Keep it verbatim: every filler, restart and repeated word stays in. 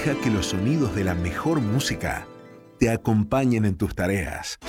Deja que los sonidos de la mejor música te acompañen en tus tareas.